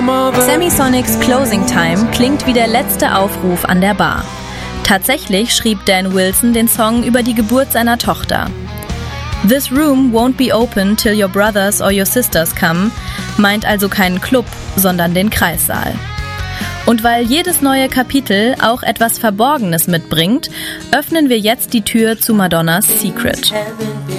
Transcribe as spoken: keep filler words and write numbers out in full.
Semisonics Closing Time klingt wie der letzte Aufruf an der Bar. Tatsächlich schrieb Dan Wilson den Song über die Geburt seiner Tochter. This room won't be open till your brothers or your sisters come meint also keinen Club, sondern den Kreissaal. Und weil jedes neue Kapitel auch etwas Verborgenes mitbringt, öffnen wir jetzt die Tür zu Madonnas Secret.